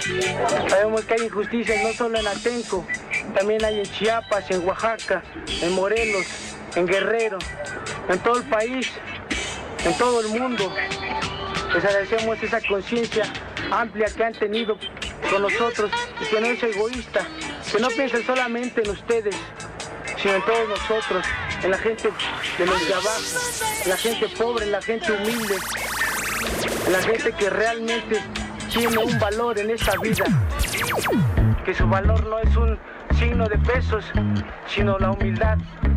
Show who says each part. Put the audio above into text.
Speaker 1: Sabemos que hay injusticias no solo en Atenco, también hay en Chiapas, en Oaxaca, en Morelos, en Guerrero, en todo el país, en todo el mundo. Les agradecemos esa conciencia amplia que han tenido con nosotros y que no es egoísta, que no piensen solamente en ustedes, sino en todos nosotros, en la gente de los de abajo, en la gente pobre, en la gente humilde, en la gente que realmente tiene un valor en esta vida, que su valor no es un signo de pesos, sino la humildad,